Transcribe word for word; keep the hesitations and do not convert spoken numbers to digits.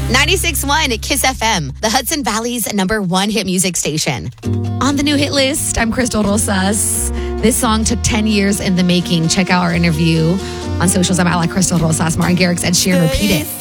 ninety-six point one Kiss F M, the Hudson Valley's number one hit music station. On the new hit list, I'm Crystal Rosas. This song took ten years in the making. Check out our interview on socials. I'm at like Crystal Rosas. Martin Garrix, Ed Sheeran, Repeat It.